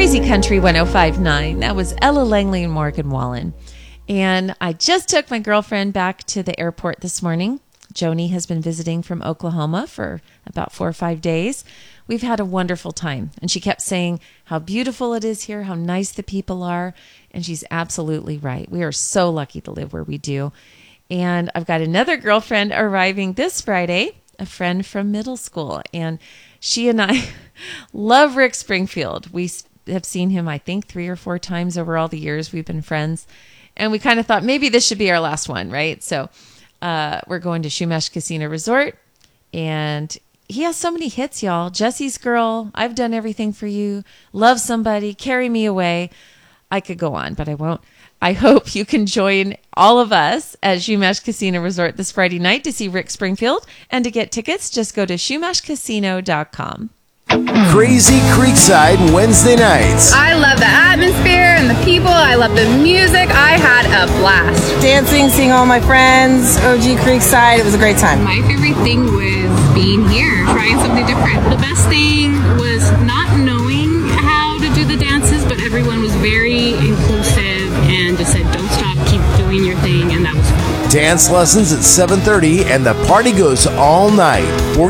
Crazy Country 105.9. That was Ella Langley and Morgan Wallen. And I just took my girlfriend back to the airport this morning. Joni has been visiting from Oklahoma for about 4 or 5 days. We've had a wonderful time. And she kept saying how beautiful it is here, how nice the people are. And she's absolutely right. We are so lucky to live where we do. And I've got another girlfriend arriving this Friday, a friend from middle school. And she and I love Rick Springfield. We have seen him, I think, 3 or 4 times over all the years we've been friends. And we kind of thought maybe this should be our last one, right? So we're going to Chumash Casino Resort. And he has so many hits, y'all. Jesse's Girl, I've Done Everything for You, Love Somebody, Carry Me Away. I could go on, but I won't. I hope you can join all of us at Chumash Casino Resort this Friday night to see Rick Springfield. And to get tickets, just go to shumashcasino.com. Crazy Creekside Wednesday nights. I love the atmosphere and the people. I love the music. I had a blast. Dancing, seeing all my friends, OG Creekside. It was a great time. My favorite thing was being here, trying something different. The best thing was not knowing how to do the dances, but everyone was very inclusive and just said, don't stop, keep doing your thing, and that was fun. Dance lessons at 7:30 and the party goes all night.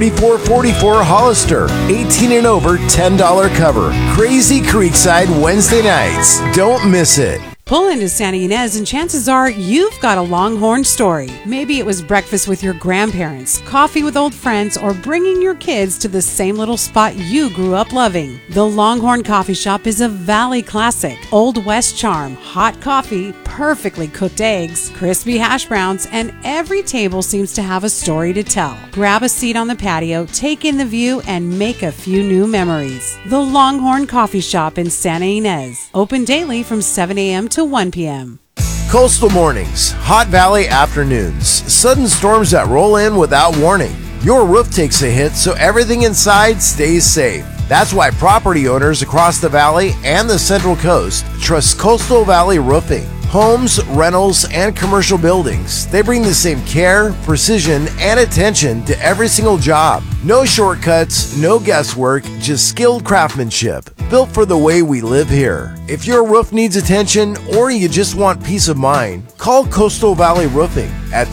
4444 Hollister. 18 and over, $10 cover. Crazy Creekside Wednesday nights. Don't miss it. Pull into Santa Ynez and chances are you've got a Longhorn story. Maybe it was breakfast with your grandparents, coffee with old friends, or bringing your kids to the same little spot you grew up loving. The Longhorn Coffee Shop is a Valley classic. Old West charm, hot coffee, perfectly cooked eggs, crispy hash browns, and every table seems to have a story to tell. Grab a seat on the patio, take in the view, and make a few new memories. The Longhorn Coffee Shop in Santa Ynez. Open daily from 7 a.m. to 1 p.m. Coastal mornings, hot valley afternoons, sudden storms that roll in without warning. Your roof takes a hit, so everything inside stays safe. That's why property owners across the valley and the Central Coast trust Coastal Valley Roofing. Homes, rentals, and commercial buildings, they bring the same care, precision, and attention to every single job. No shortcuts, no guesswork, just skilled craftsmanship, built for the way we live here. If your roof needs attention or you just want peace of mind, call Coastal Valley Roofing at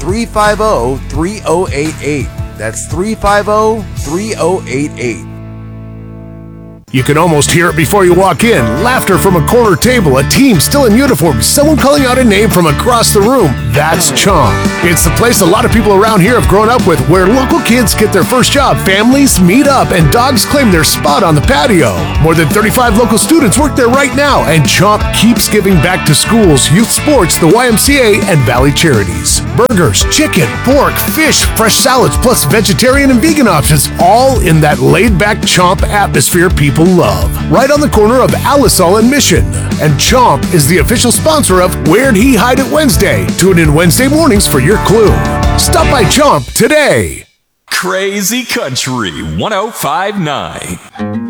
350-3088. That's 350-3088. You can almost hear it before you walk in. Laughter from a corner table, a team still in uniform, someone calling out a name from across the room. That's Chomp. It's the place a lot of people around here have grown up with, where local kids get their first job, families meet up, and dogs claim their spot on the patio. More than 35 local students work there right now, and Chomp keeps giving back to schools, youth sports, the YMCA, and Valley Charities. Burgers, chicken, pork, fish, fresh salads, plus vegetarian and vegan options, all in that laid-back Chomp atmosphere people love. Right on the corner of Alisal and Mission. And Chomp is the official sponsor of Where'd He Hide It Wednesday. Tune in Wednesday mornings for your clue. Stop by Chomp today. Crazy Country 105.9.